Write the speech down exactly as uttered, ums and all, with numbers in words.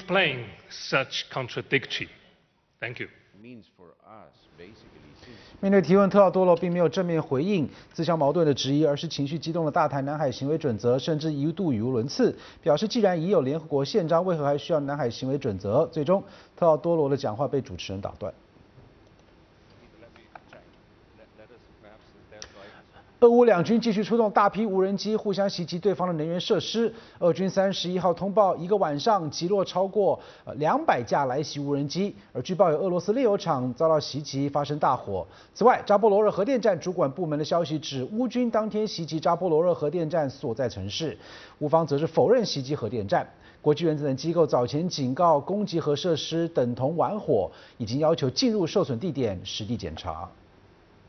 explain such contradiction? Thank you. 面对提问，特奥多罗并没有正面回应自相矛盾的质疑，而是情绪激动的大谈南海行为准则，甚至一度语无伦次，表示既然已有联合国宪章，为何还需要南海行为准则？最终，特奥多罗的讲话被主持人打断。俄乌两军继续出动大批无人机，互相袭击对方的能源设施。俄军三十一号通报，一个晚上击落超过呃两百架来袭无人机，而据报有俄罗斯炼油厂遭到袭击，发生大火。此外，扎波罗热核电站主管部门的消息指，乌军当天袭击扎波罗热核电站所在城市，乌方则是否认袭击核电站。国际原子能机构早前警告，攻击核设施等同玩火，已经要求进入受损地点实地检查。